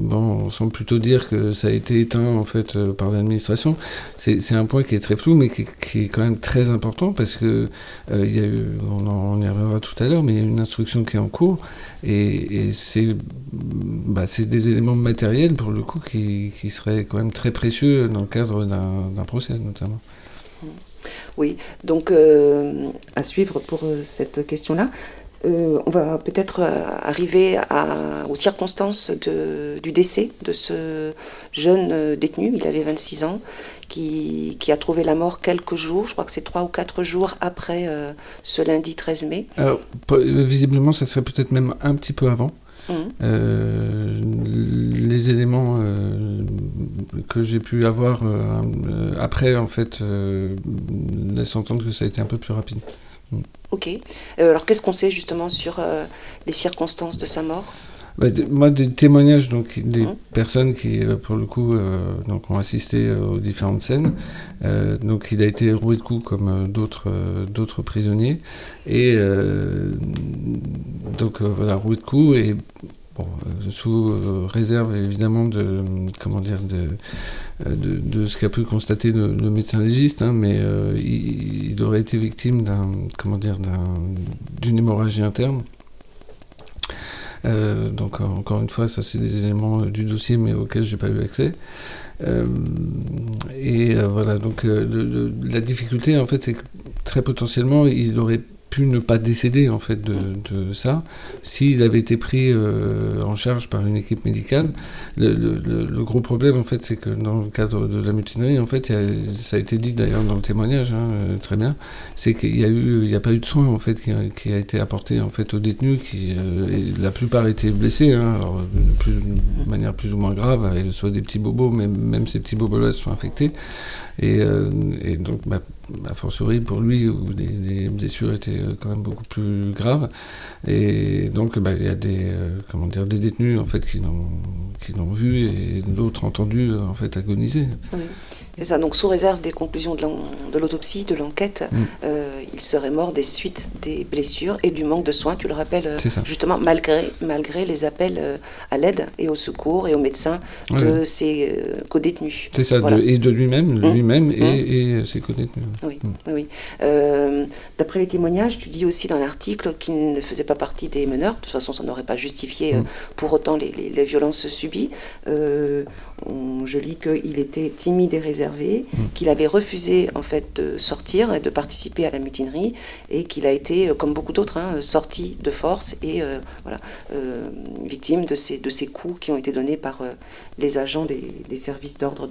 on semble plutôt dire que ça a été éteint en fait par l'administration. C'est un point qui est très flou, mais qui est quand même très important parce que il y a eu, on y reviendra tout à l'heure, mais il y a une instruction qui est en cours et c'est des éléments matériels pour le coup qui seraient quand même très précieux dans le cadre d'un procès notamment. Oui, donc à suivre pour cette question-là. On va peut-être arriver aux circonstances du décès de ce jeune détenu. Il avait 26 ans, qui a trouvé la mort quelques jours, je crois que c'est 3 ou 4 jours après ce lundi 13 mai. Alors, visiblement, ça serait peut-être même un petit peu avant. Les éléments que j'ai pu avoir après, en fait, laissent entendre que ça a été un peu plus rapide. Ok. Alors, qu'est-ce qu'on sait justement sur les circonstances de sa mort ? Moi, des témoignages des personnes qui, pour le coup, ont assisté aux différentes scènes. Donc, il a été roué de coups comme d'autres prisonniers. Et roué de coups et sous réserve évidemment de ce qu'a pu constater le médecin légiste, mais il aurait été victime d'une hémorragie interne. Donc encore une fois, ça c'est des éléments du dossier mais auxquels j'ai pas eu accès. Donc la difficulté en fait c'est que très potentiellement il aurait pu ne pas décéder en fait de ça s'il avait été pris en charge par une équipe médicale. Le gros problème en fait c'est que dans le cadre de la mutinerie en fait ça a été dit d'ailleurs dans le témoignage très bien, c'est qu'il y a pas eu de soin en fait qui a été apporté en fait aux détenus et la plupart étaient blessés alors de manière plus ou moins grave, soit des petits bobos mais même ces petits bobos là se sont infectés et donc a fortiori pour lui où les blessures étaient quand même beaucoup plus graves et donc il y a des détenus en fait qui l'ont vu et d'autres entendus en fait agoniser. Oui. C'est ça, donc sous réserve des conclusions de l'autopsie, de l'enquête, il serait mort des suites des blessures et du manque de soins, tu le rappelles, justement, malgré les appels à l'aide et au secours et aux médecins de ses co-détenus. C'est ça, voilà. Et de lui-même et ses co-détenus. Oui. D'après les témoignages, tu dis aussi dans l'article qu'il ne faisait pas partie des meneurs, de toute façon ça n'aurait pas justifié pour autant les violences subies. Je lis qu'il était timide et réservé, qu'il avait refusé en fait de sortir et de participer à la mutinerie et qu'il a été, comme beaucoup d'autres, sorti de force et victime de ces coups qui ont été donnés par les agents des services d'ordre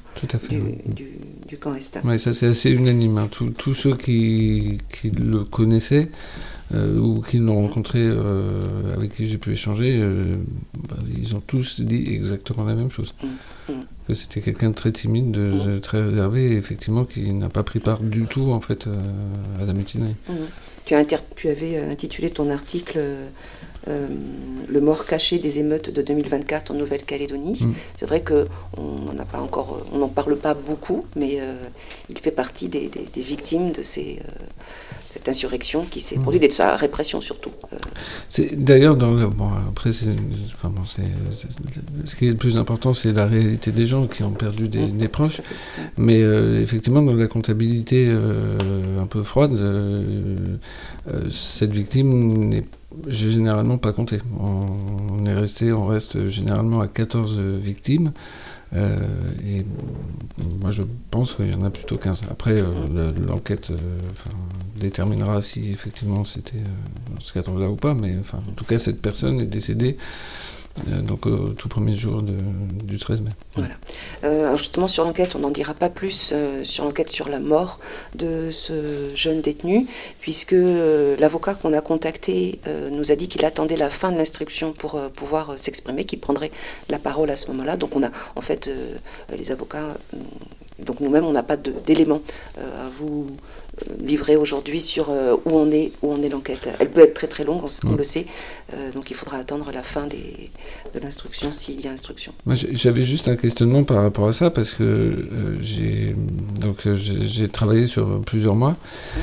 du camp Est. Oui, ça c'est assez unanime. Tous ceux qui le connaissaient ou qui l'ont rencontré, avec qui j'ai pu échanger, ils ont tous dit exactement la même chose. Que c'était quelqu'un de très timide, de très réservé, et effectivement qui n'a pas pris part du tout en fait à la mutinerie. Tu avais intitulé ton article Le mort caché des émeutes de 2024 en Nouvelle-Calédonie. C'est vrai qu'on n'en parle pas beaucoup, mais il fait partie des victimes de cette insurrection qui s'est produite et de sa répression surtout. C'est d'ailleurs ce qui est le plus important, c'est la réalité des gens qui ont perdu des proches. Mais effectivement, dans la comptabilité un peu froide, cette victime n'est généralement pas comptée. On reste généralement à 14 victimes. Et moi je pense qu'il y en a plutôt 15. Après l'enquête déterminera si effectivement c'était dans ce cadre-là ou pas, mais en tout cas cette personne est décédée donc au tout premier jour du 13 mai. Voilà. Alors justement sur l'enquête, on n'en dira pas plus sur l'enquête sur la mort de ce jeune détenu, puisque l'avocat qu'on a contacté nous a dit qu'il attendait la fin de l'instruction pour pouvoir s'exprimer, qu'il prendrait la parole à ce moment-là. Donc on a en fait les avocats Donc nous-mêmes, on n'a pas d'éléments à vous livrer aujourd'hui sur où on est l'enquête. Elle peut être très très longue, on le sait, donc il faudra attendre la fin de l'instruction, s'il y a instruction. Moi, j'avais juste un questionnement par rapport à ça, parce que j'ai travaillé sur plusieurs mois,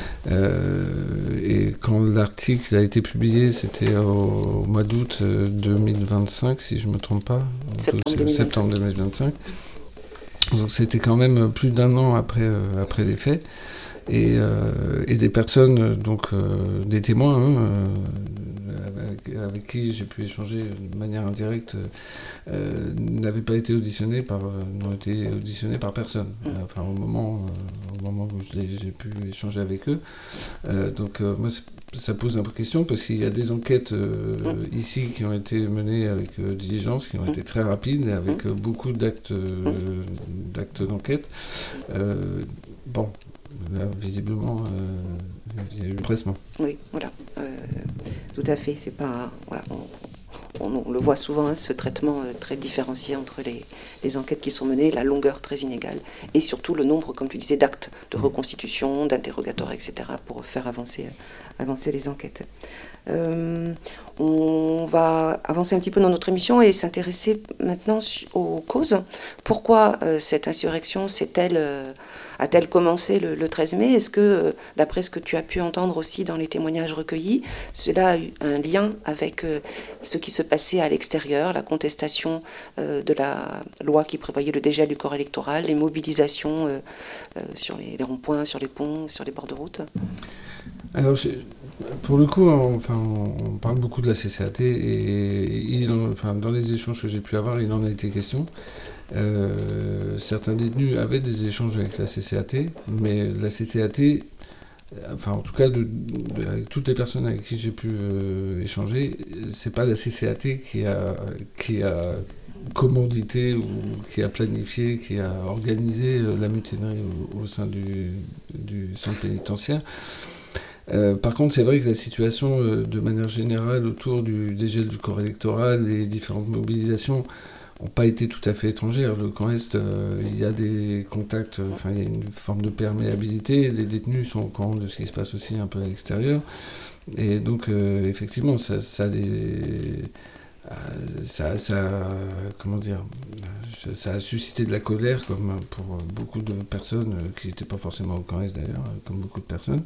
et quand l'article a été publié, c'était au mois d'août 2025, si je ne me trompe pas, septembre 2025. Donc c'était quand même plus d'un an après les faits. Et des personnes, donc des témoins, avec qui j'ai pu échanger de manière indirecte, n'avaient pas été auditionnés n'ont été auditionnés par personne. Enfin, au moment où j'ai pu échanger avec eux. Donc moi, ça pose un peu question, parce qu'il y a des enquêtes ici qui ont été menées avec diligence, qui ont été très rapides, avec beaucoup d'actes d'enquête. Bon. Là, visiblement, il y a eu pressement. Oui, voilà, tout à fait. C'est pas, voilà, on le voit souvent, ce traitement très différencié entre les enquêtes qui sont menées, la longueur très inégale, et surtout le nombre, comme tu disais, d'actes de reconstitution, d'interrogatoires, etc., pour faire avancer les enquêtes. On va avancer un petit peu dans notre émission et s'intéresser maintenant aux causes. Pourquoi cette insurrection a-t-elle commencé le 13 mai ? Est-ce que, d'après ce que tu as pu entendre aussi dans les témoignages recueillis, cela a eu un lien avec ce qui se passait à l'extérieur, la contestation de la loi qui prévoyait le dégel du corps électoral, les mobilisations sur les ronds-points, sur les ponts, sur les bords de route ? Alors, pour le coup, on parle beaucoup de la CCAT, et dans les échanges que j'ai pu avoir, il en a été question. Certains détenus avaient des échanges avec la CCAT, mais la CCAT, en tout cas avec toutes les personnes avec qui j'ai pu échanger, c'est pas la CCAT qui a commandité ou qui a planifié, qui a organisé la mutinerie au sein du centre pénitentiaire. Par contre, c'est vrai que la situation, de manière générale, autour du dégel du corps électoral, les différentes mobilisations, n'ont pas été tout à fait étrangères. Le camp Est, il y a des contacts, il y a une forme de perméabilité, les détenus sont au courant de ce qui se passe aussi un peu à l'extérieur. Et donc, effectivement, ça a suscité de la colère, comme pour beaucoup de personnes qui n'étaient pas forcément au camp Est d'ailleurs, comme beaucoup de personnes.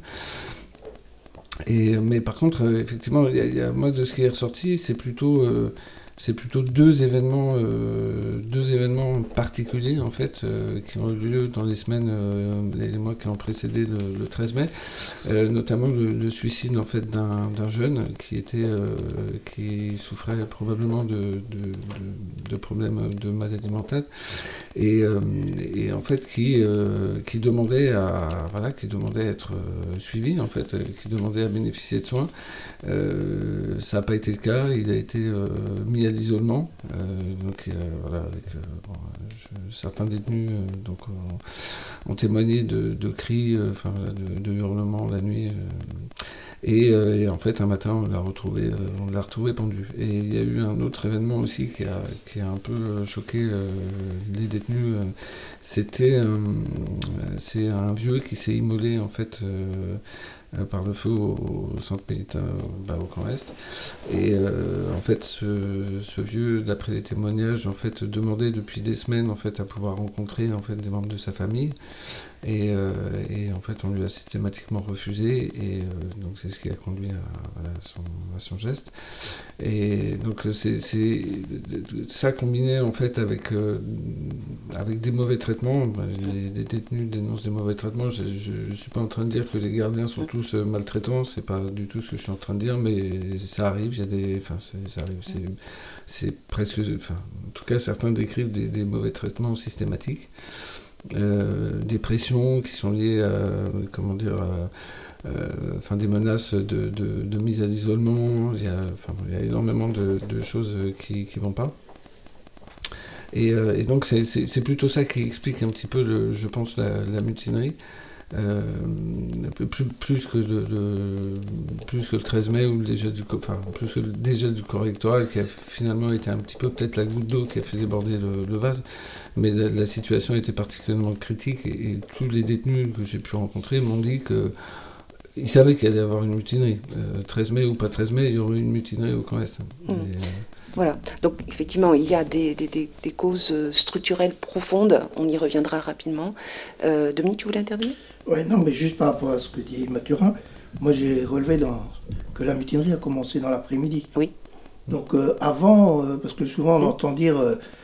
Mais par contre, effectivement, moi, de ce qui est ressorti, c'est plutôt deux événements particuliers, en fait, qui ont eu lieu dans les semaines, les mois qui ont précédé le 13 mai, notamment le suicide, en fait, d'un jeune qui souffrait probablement de problèmes de maladie mentale, et en fait qui demandait à être suivi, en fait, qui demandait à bénéficier de soins. Ça n'a pas été le cas, il a été mis à l'isolement, certains détenus ont témoigné de cris, de hurlements la nuit, et en fait un matin on l'a retrouvé pendu. Et il y a eu un autre événement aussi qui a un peu choqué les détenus. C'est un vieux qui s'est immolé, en fait, par le feu au centre pénitentiaire, au camp Est. Et en fait, ce vieux, d'après les témoignages, en fait, demandait depuis des semaines, en fait, à pouvoir rencontrer, en fait, des membres de sa famille. Et en fait, on lui a systématiquement refusé, et donc c'est ce qui a conduit à son geste. Et donc ça combiné, en fait, avec des mauvais traitements. Les détenus dénoncent des mauvais traitements. Je ne suis pas en train de dire que les gardiens sont tous maltraitants, c'est pas du tout ce que je suis en train de dire, mais ça arrive. Ça arrive. C'est presque, en tout cas, certains décrivent des mauvais traitements systématiques. Des pressions qui sont liées à, des menaces de mise à l'isolement. Il y a énormément de choses qui vont pas. Et donc c'est plutôt ça qui explique un petit peu, je pense, la mutinerie. plus que le 13 mai ou plus que le dégel du corps électoral qui a finalement été un petit peu peut-être la goutte d'eau qui a fait déborder le vase, mais la situation était particulièrement critique et tous les détenus que j'ai pu rencontrer m'ont dit qu'ils savaient qu'il allait y avoir une mutinerie. 13 mai ou pas 13 mai, il y aurait une mutinerie au camp Est. Voilà, donc effectivement, il y a des causes structurelles profondes, on y reviendra rapidement. Dominique, tu voulais intervenir ? Oui, non, mais juste par rapport à ce que dit Mathurin, moi j'ai relevé que la mutinerie a commencé dans l'après-midi. Oui. Donc avant, parce que souvent on entend dire